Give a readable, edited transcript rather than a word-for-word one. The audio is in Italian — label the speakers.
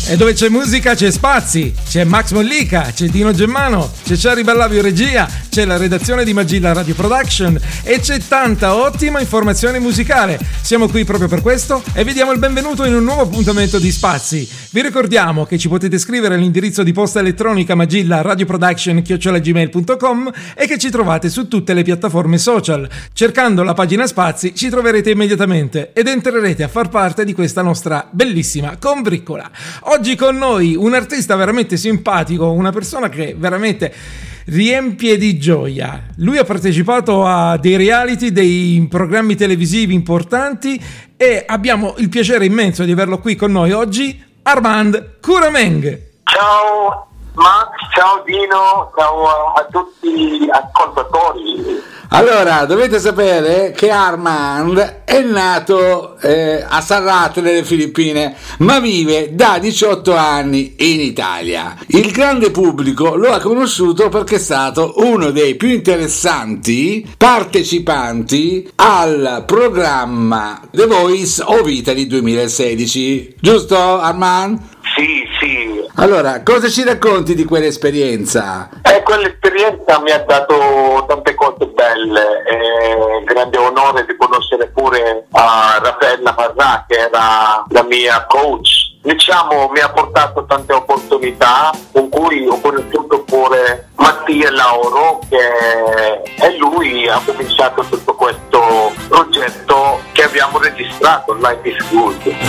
Speaker 1: E dove c'è musica c'è spazi, c'è Max Mollica, c'è Dino Gemmano, c'è Ciari Ballavio regia, c'è la redazione di Magilla Radio Production e c'è tanta ottima informazione musicale. Siamo qui proprio per questo e vi diamo il benvenuto in un nuovo appuntamento di Spazi. Vi ricordiamo che ci potete scrivere all'indirizzo di posta elettronica magillaradioproduction@gmail.com e che ci trovate su tutte le piattaforme social. Cercando la pagina Spazi ci troverete immediatamente ed entrerete a far parte di questa nostra bellissima combriccola. Oggi con noi un artista veramente simpatico, una persona che veramente riempie di gioia. Lui ha partecipato a dei reality, dei programmi televisivi importanti e abbiamo il piacere immenso di averlo qui con noi oggi, Armand Courameng.
Speaker 2: Ciao Max, ciao Dino, ciao a tutti gli ascoltatori.
Speaker 3: Allora, dovete sapere che Armand è nato a Sarrato nelle Filippine, ma vive da 18 anni in Italia. Il grande pubblico lo ha conosciuto perché è stato uno dei più interessanti partecipanti al programma The Voice of Italy 2016. Giusto, Armand?
Speaker 2: Sì.
Speaker 3: Allora, cosa ci racconti di quell'esperienza?
Speaker 2: Quell'esperienza mi ha dato tante cose belle, grande onore di conoscere pure Raffaella Marrà, che era la mia coach. Diciamo, mi ha portato tante opportunità, con cui ho conosciuto pure Mattia Lauro, e lui ha cominciato tutto questo progetto che abbiamo registrato, Life is Good.